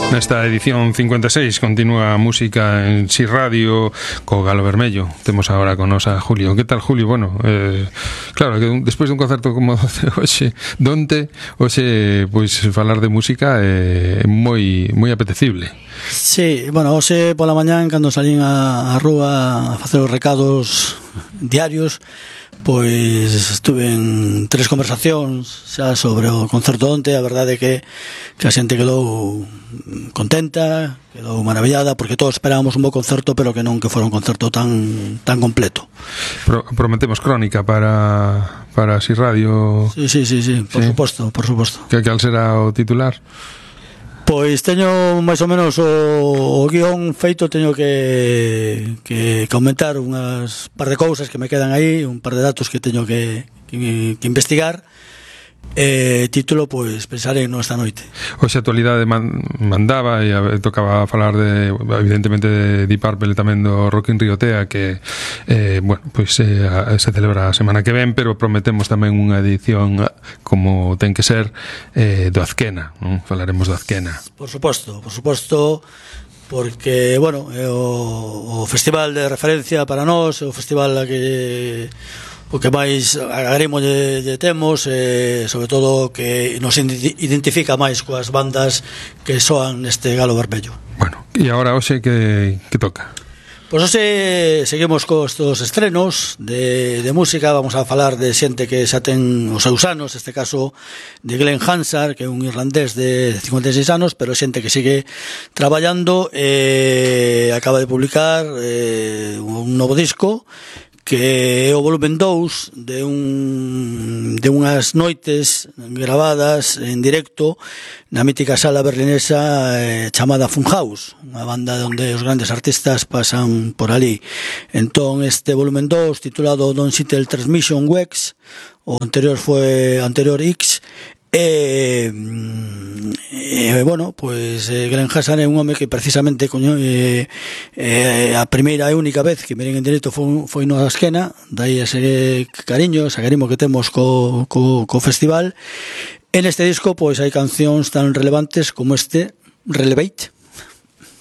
Nesta edición 56 continúa a música en Si Radio co Galo Vermello. Temos agora con nos a Julio. Que tal, Julio? Bueno, claro, que despois dun concerto como hoxe, hoxe pois falar de música é moi apetecible. Sí, bueno, hoxe pola mañán cando salín á rúa a facer os recados diarios, pois estuve en 3 conversacións xa sobre o concerto onte. A verdade é que a xente quedou contenta, quedou maravillada, porque todos esperábamos un bo concerto, pero que non que fora un concerto tan completo. Prometemos crónica para Si Radio. Sí, por suposto. Que cal será o titular? Pois teño máis ou menos o guión feito. Teño que comentar unhas par de cousas que me quedan aí, un par de datos que teño que investigar. Título, pois, pensarei no esta noite. Hoxe a actualidade mandaba e tocaba falar de, evidentemente, de Deep Purple e tamén do Rock in Rio Tea, que bueno, pois se celebra a semana que ven, pero prometemos tamén unha edición como ten que ser do Azquena, non? Falaremos do Azquena. Por suposto, porque, bueno, é o festival de referencia para nós, o festival o que máis agrimo lle temos, sobre todo que nos identifica máis coas bandas que soan neste Galo Vermello. Bueno, e agora hoxe que toca? Pois hoxe seguimos cos estrenos de música. Vamos a falar de xente que xa ten os seus anos, neste caso de Glenn Hansard, que é un irlandés de 56 anos, pero xente que sigue traballando. Acaba de publicar un novo disco, que é o volumen 2 de unhas noites gravadas en directo na mítica sala berlinesa chamada Funhouse, unha banda onde os grandes artistas pasan por ali. Entón, este volumen 2, titulado Don't Shuttle Transmission Wex, o anterior foi Anterior X, bueno, pois Glenn Hansard é un home que precisamente a primeira e única vez que miren en directo foi no Azquena. Dai ese cariño, ese carimo que temos co festival. En este disco pois hai cancións tan relevantes como este Relevate.